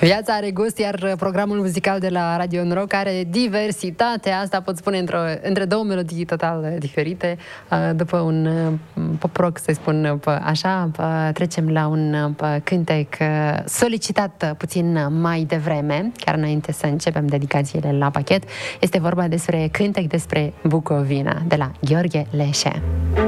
Viața are gust, iar programul muzical de la Radio Noroc are diversitate. Asta pot spune între două melodii total diferite. După un pop rock, să spun așa, trecem la un cântec solicitat puțin mai devreme, chiar înainte să începem dedicațiile la pachet. Este vorba despre cântec despre Bucovina, de la Gheorghe Leșe.